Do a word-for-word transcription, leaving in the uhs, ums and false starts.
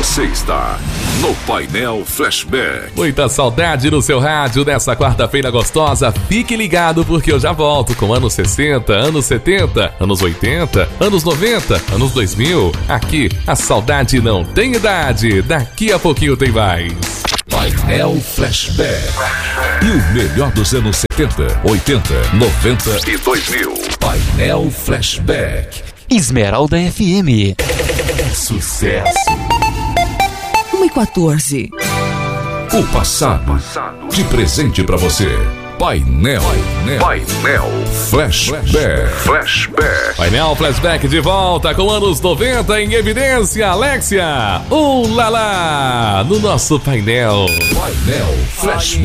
Você está no Painel Flashback. Muita saudade no seu rádio nessa quarta-feira gostosa. Fique ligado porque eu já volto com anos sessenta, anos setenta, anos oitenta, anos noventa, anos dois mil. Aqui a saudade não tem idade. Daqui a pouquinho tem mais. Painel Flashback. E o melhor dos anos setenta, oitenta, noventa e dois mil. Painel Flashback. Esmeralda F M. É sucesso. uma e quatorze. O passado de presente pra você. Painel, Painel, Painel Flashback. Flashback. Painel Flashback de volta com anos noventa em evidência. Alexia, uh lá lá, no nosso painel. Painel Flashback.